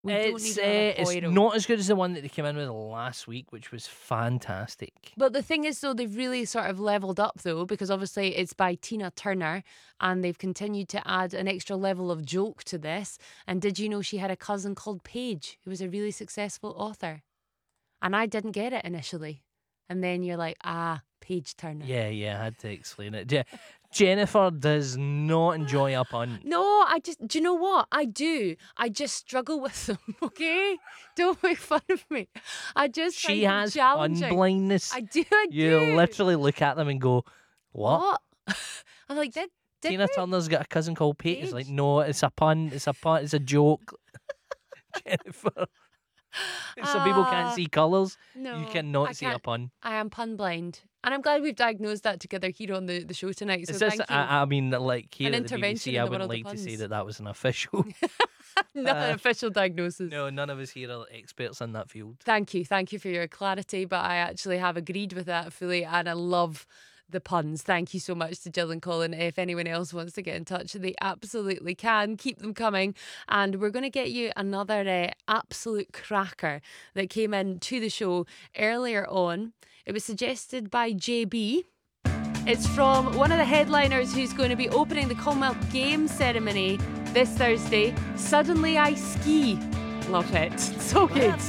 We don't need another It's Poirot. not as good as the one that they came in with last week, which was fantastic. But the thing is, though, they've really sort of leveled up, though, because obviously it's by Tina Turner, and they've continued to add an extra level of joke to this. And did you know she had a cousin called Paige, who was a really successful author? And I didn't get it initially. And then you're like, Paige Turner. Yeah, I had to explain it. Jennifer does not enjoy a pun. No, do you know what? I do. I just struggle with them, okay? Don't make fun of me. I just She find them has pun challenging. blindness. I do. You literally look at them and go, what? I'm like, did Tina they? Turner's got a cousin called Paige. It's like, Paige? no, it's a pun. It's a joke. Jennifer. Some people can't see colours. No, You cannot I see a can't. pun. I am pun blind. And I'm glad we've diagnosed that together here on the show tonight. So It's just, thank you. I mean, like here An at the intervention BBC, in I the would world of like to say puns. that was an official. Not an official diagnosis. No, none of us here are experts in that field. Thank you for your clarity. But I actually have agreed with that fully, and I love the puns. Thank you so much to Jill and Colin. If anyone else wants to get in touch, they absolutely can. Keep them coming. And we're going to get you another absolute cracker that came in to the show earlier on. It was suggested by JB. It's from one of the headliners who's going to be opening the Commonwealth Games ceremony this Thursday. Suddenly I Ski. Love it. So good.